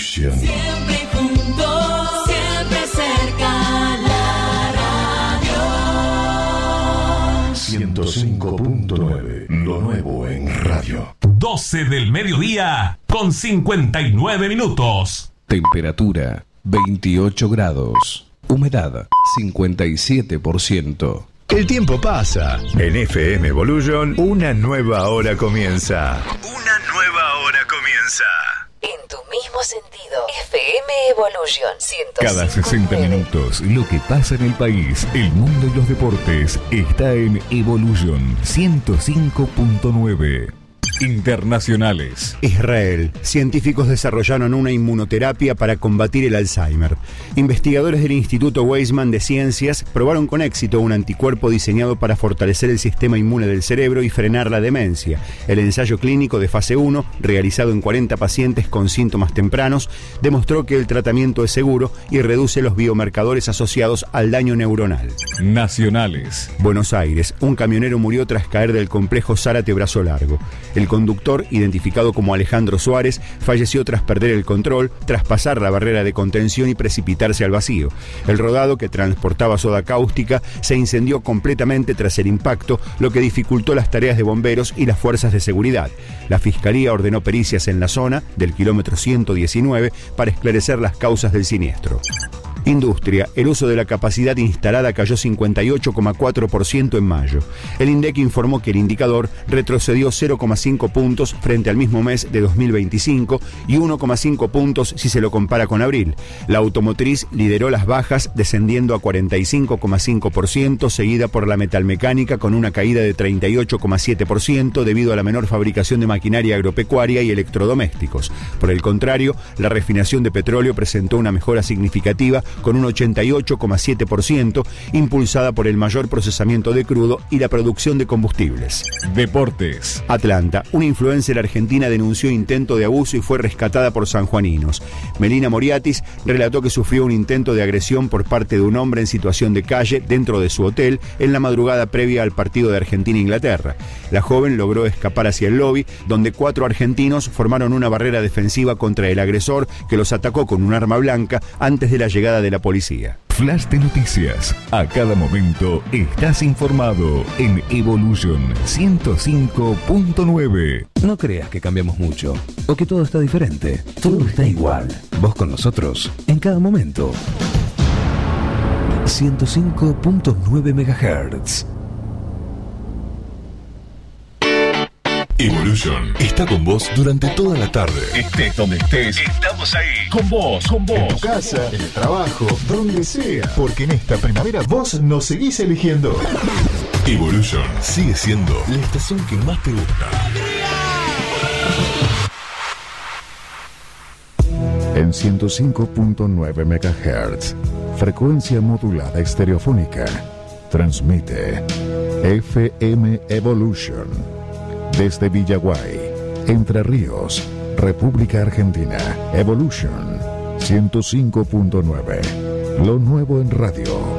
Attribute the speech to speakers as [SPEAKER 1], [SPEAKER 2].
[SPEAKER 1] Evolution.
[SPEAKER 2] Siempre juntos, siempre cerca, la radio.
[SPEAKER 1] 105.9, lo nuevo en radio.
[SPEAKER 3] 12 del mediodía con 59 minutos.
[SPEAKER 4] Temperatura 28 grados. Humedad 57%.
[SPEAKER 5] El tiempo pasa. En FM Evolution, una nueva hora comienza. Una nueva hora comienza.
[SPEAKER 6] En tu mismo sentido. FM Evolution 105.9.
[SPEAKER 7] Cada 60 minutos, lo que pasa en el país, el mundo y los deportes está en Evolution 105.9. Internacionales.
[SPEAKER 8] Israel. Científicos desarrollaron una inmunoterapia para combatir el Alzheimer. Investigadores del Instituto Weizmann de Ciencias probaron con éxito un anticuerpo diseñado para fortalecer el sistema inmune del cerebro y frenar la demencia. El ensayo clínico de fase 1, realizado en 40 pacientes con síntomas tempranos, demostró que el tratamiento es seguro y reduce los biomarcadores asociados al daño neuronal.
[SPEAKER 7] Nacionales.
[SPEAKER 8] Buenos Aires. Un camionero murió tras caer del complejo Zárate Brazo Largo. El conductor, identificado como Alejandro Suárez, falleció tras perder el control, tras pasar la barrera de contención y precipitarse al vacío. El rodado, que transportaba soda cáustica, se incendió completamente tras el impacto, lo que dificultó las tareas de bomberos y las fuerzas de seguridad. La Fiscalía ordenó pericias en la zona del kilómetro 119 para esclarecer las causas del siniestro. Industria. El uso de la capacidad instalada cayó 58,4% en mayo. El INDEC informó que el indicador retrocedió 0,5 puntos frente al mismo mes de 2025 y 1,5 puntos si se lo compara con abril. La automotriz lideró las bajas, descendiendo a 45,5%, seguida por la metalmecánica con una caída de 38,7% debido a la menor fabricación de maquinaria agropecuaria y electrodomésticos. Por el contrario, la refinación de petróleo presentó una mejora significativa con un 88,7%, impulsada por el mayor procesamiento de crudo y la producción de combustibles.
[SPEAKER 7] Deportes.
[SPEAKER 8] Atlanta. Una influencer argentina denunció intento de abuso y fue rescatada por sanjuaninos. Melina Moriatis relató que sufrió un intento de agresión por parte de un hombre en situación de calle dentro de su hotel en la madrugada previa al partido de Argentina-Inglaterra. La joven logró escapar hacia el lobby, donde 4 argentinos formaron una barrera defensiva contra el agresor, que los atacó con un arma blanca antes de la llegada de la policía.
[SPEAKER 7] Flash de noticias. A cada momento estás informado en Evolution 105.9.
[SPEAKER 4] No creas que cambiamos mucho o que todo está diferente. Todo está igual. Vos con nosotros en cada momento. 105.9 MHz.
[SPEAKER 1] Evolution está con vos durante toda la tarde.
[SPEAKER 5] Estés donde estés, estamos ahí.
[SPEAKER 1] Con vos,
[SPEAKER 5] En tu casa, en el trabajo, donde sea.
[SPEAKER 9] Porque en esta primavera vos nos seguís eligiendo.
[SPEAKER 1] Evolution sigue siendo la estación que más te gusta.
[SPEAKER 7] En 105.9 MHz, frecuencia modulada estereofónica, transmite FM Evolution. Desde Villaguay, Entre Ríos, República Argentina. Evolution 105.9. Lo nuevo en radio.